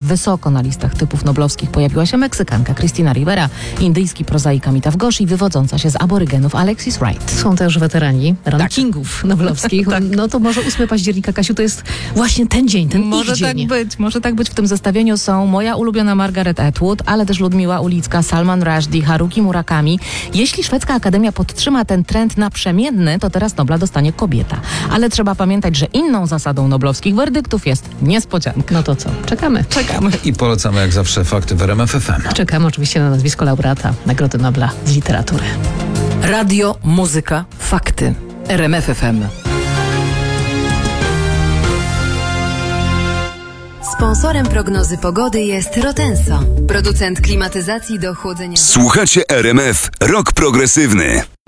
Wysoko na listach typów noblowskich pojawiła się Meksykanka Christina Rivera, indyjski prozaik Amitav Ghosh i wywodząca się z aborygenów Alexis Wright. Są też weterani rankingów noblowskich. Tak. No to może 8 października, Kasiu, to jest właśnie ten dzień, ten Może ich dzień. może tak być. W tym zestawieniu są moja ulubiona Margaret Atwood, ale też Ludmiła Ulicka, Salman Rushdie, Haruki Murakami. Jeśli Szwedzka Akademia podtrzyma ten trend naprzemienny, to teraz Nobla dostanie kobieta. Ale trzeba pamiętać, że inną zasadą noblowskich werdyktów jest niespodzianka. No to co? Czekamy. I polecamy jak zawsze fakty w RMF FM. Czekamy oczywiście na nazwisko laureata Nagrody Nobla z literatury. Radio, muzyka, fakty. RMF FM. Sponsorem prognozy pogody jest Rotenso, producent klimatyzacji do chłodzenia. Słuchacie RMF Rok Progresywny.